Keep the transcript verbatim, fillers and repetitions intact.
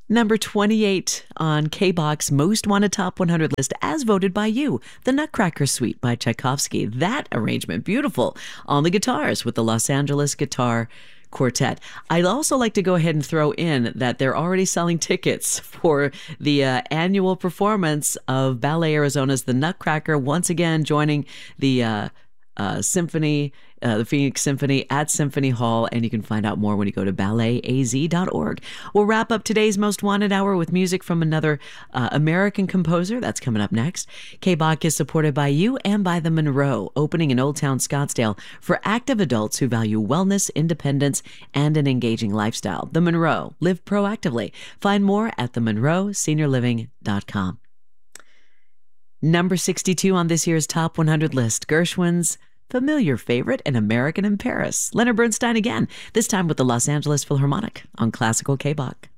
Number twenty-eight on K-Box Most Wanted Top one hundred list, as voted by you, the Nutcracker Suite by Tchaikovsky. That arrangement, beautiful, on the guitars with the Los Angeles Guitar Quartet. I'd also like to go ahead and throw in that they're already selling tickets for the uh, annual performance of Ballet Arizona's The Nutcracker, once again joining the uh, uh, symphony, uh, the Phoenix Symphony at Symphony Hall, and you can find out more when you go to ballet a z dot org. We'll wrap up today's Most Wanted Hour with music from another uh, American composer. That's coming up next. K-Bach is supported by you and by the Monroe, opening in Old Town Scottsdale for active adults who value wellness, independence, and an engaging lifestyle. The Monroe. Live proactively. Find more at the monroe senior living dot com. Number sixty-two on this year's Top one hundred list, Gershwin's familiar favorite, An American in Paris. Leonard Bernstein again, this time with the Los Angeles Philharmonic on Classical K-Bach.